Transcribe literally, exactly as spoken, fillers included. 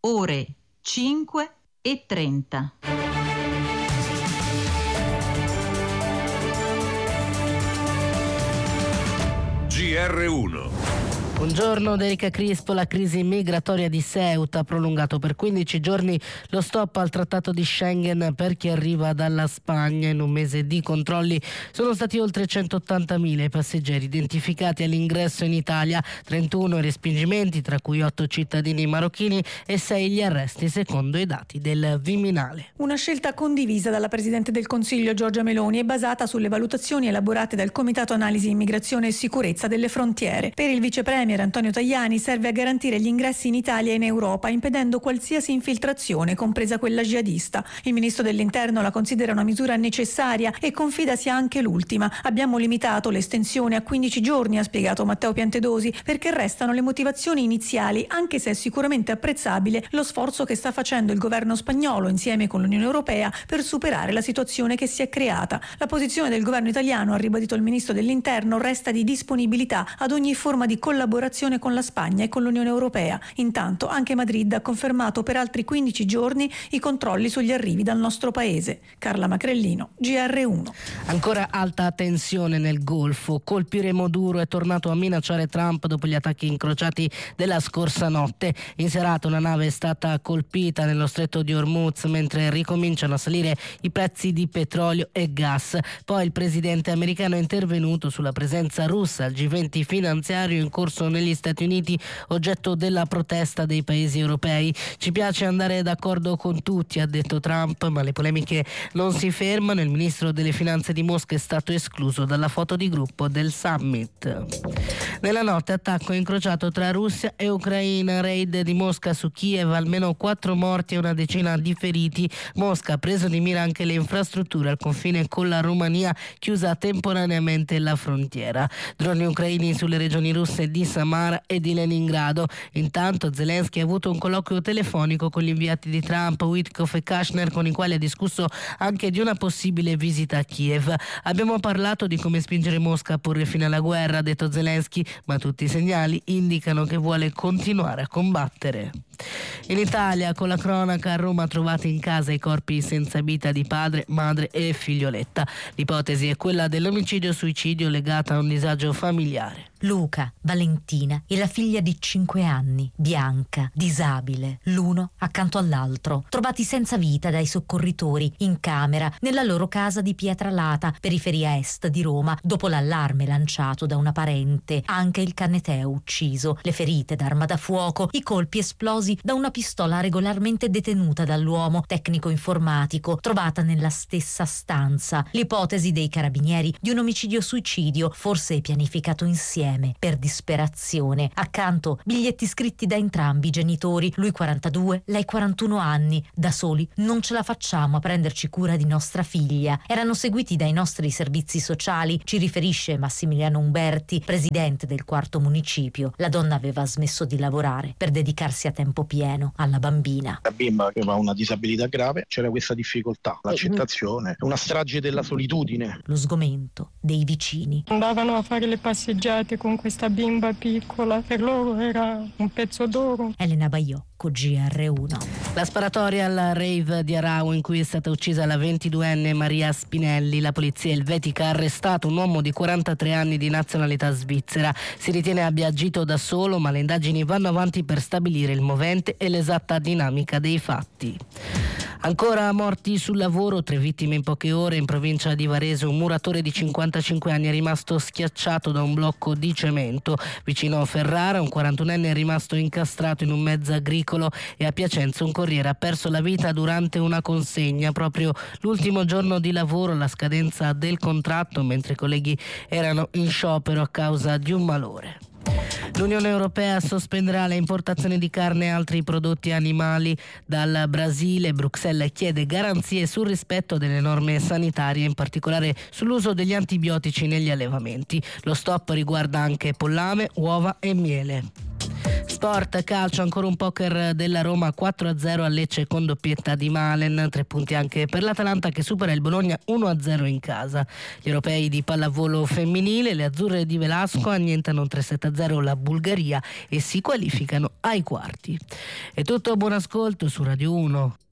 ore cinque e trenta. G R uno. Buongiorno da Erika Crispo. La crisi migratoria di Ceuta ha prolungato per quindici giorni lo stop al trattato di Schengen per chi arriva dalla Spagna. In un mese di controlli sono stati oltre centottantamila i passeggeri identificati all'ingresso in Italia, trentuno i respingimenti, tra cui otto cittadini marocchini e sei gli arresti secondo i dati del Viminale. Una scelta condivisa dalla Presidente del Consiglio Giorgia Meloni e basata sulle valutazioni elaborate dal Comitato Analisi Immigrazione e Sicurezza delle Frontiere. Per il Vice Premier Antonio Tajani serve a garantire gli ingressi in Italia e in Europa, impedendo qualsiasi infiltrazione, compresa quella jihadista. Il Ministro dell'Interno la considera una misura necessaria e confida sia anche l'ultima. Abbiamo limitato l'estensione a quindici giorni, ha spiegato Matteo Piantedosi, perché restano le motivazioni iniziali, anche se è sicuramente apprezzabile lo sforzo che sta facendo il governo spagnolo insieme con l'Unione Europea per superare la situazione che si è creata. La posizione del governo italiano, ha ribadito il Ministro dell'Interno, resta di disponibilità ad ogni forma di collaborazione con la Spagna e con l'Unione Europea. Intanto anche Madrid ha confermato per altri quindici giorni i controlli sugli arrivi dal nostro paese. Carla Macrellino, G R uno. Ancora alta tensione nel Golfo. Colpire Maduro è tornato a minacciare Trump dopo gli attacchi incrociati della scorsa notte. In serata una nave è stata colpita nello stretto di Hormuz mentre ricominciano a salire i prezzi di petrolio e gas. Poi il presidente americano è intervenuto sulla presenza russa al G venti finanziario in corso negli Stati Uniti, oggetto della protesta dei paesi europei. Ci piace andare d'accordo con tutti, ha detto Trump, ma le polemiche non si fermano. Il ministro delle finanze di Mosca è stato escluso dalla foto di gruppo del summit. Nella notte attacco incrociato tra Russia e Ucraina, raid di Mosca su Kiev, almeno quattro morti e una decina di feriti. Mosca ha preso di mira anche le infrastrutture al confine con la Romania, chiusa temporaneamente la frontiera. Droni ucraini sulle regioni russe di Samara e di Leningrado. Intanto Zelensky ha avuto un colloquio telefonico con gli inviati di Trump, Witkoff e Kushner, con i quali ha discusso anche di una possibile visita a Kiev. Abbiamo parlato di come spingere Mosca a porre fine alla guerra, ha detto Zelensky, ma tutti i segnali indicano che vuole continuare a combattere. In Italia, con la cronaca, a Roma trovati in casa i corpi senza vita di padre, madre e figlioletta. L'ipotesi è quella dell'omicidio-suicidio legata a un disagio familiare. Luca, Valentina e la figlia di cinque anni, Bianca, disabile, l'uno accanto all'altro, trovati senza vita dai soccorritori in camera nella loro casa di Pietralata, periferia est di Roma, dopo l'allarme lanciato da una parente. Anche il Canneteo ucciso, le ferite d'arma da fuoco, i colpi esplosi da una pistola regolarmente detenuta dall'uomo, tecnico informatico, trovata nella stessa stanza. L'ipotesi dei carabinieri di un omicidio-suicidio, forse pianificato insieme per disperazione. Accanto biglietti scritti da entrambi i genitori, lui quarantadue, lei quarantuno anni. Da soli non ce la facciamo a prenderci cura di nostra figlia. Erano seguiti dai nostri servizi sociali, ci riferisce Massimiliano Umberti, presidente del quarto municipio. La donna aveva smesso di lavorare per dedicarsi a tempo pieno alla bambina. La bimba aveva una disabilità grave, c'era questa difficoltà, l'accettazione, una strage della solitudine. Lo sgomento dei vicini. Andavano a fare le passeggiate con questa bimba piccola, per loro era un pezzo d'oro. Elena Baiocco, G R uno. La sparatoria alla rave di Arau in cui è stata uccisa la ventiduenne Maria Spinelli. La polizia elvetica ha arrestato un uomo di quarantatré anni di nazionalità svizzera. Si ritiene abbia agito da solo, ma le indagini vanno avanti per stabilire il movente e l'esatta dinamica dei fatti. Ancora morti sul lavoro, tre vittime in poche ore in provincia di Varese. Un muratore di cinquantacinque anni è rimasto schiacciato da un blocco di cemento. Vicino a Ferrara un quarantunenne è rimasto incastrato in un mezzo agricolo e a Piacenza un corriere ha perso la vita durante una consegna. Proprio l'ultimo giorno di lavoro, la scadenza del contratto, mentre i colleghi erano in sciopero a causa di un malore. L'Unione Europea sospenderà le importazioni di carne e altri prodotti animali dal Brasile. Bruxelles chiede garanzie sul rispetto delle norme sanitarie, in particolare sull'uso degli antibiotici negli allevamenti. Lo stop riguarda anche pollame, uova e miele. Sport, calcio, ancora un poker della Roma quattro a zero a Lecce con doppietta di Malen, tre punti anche per l'Atalanta che supera il Bologna uno a zero in casa. Gli europei di pallavolo femminile, le azzurre di Velasco annientano tre sette a zero la Bulgaria e si qualificano ai quarti. È tutto, buon ascolto su Radio uno.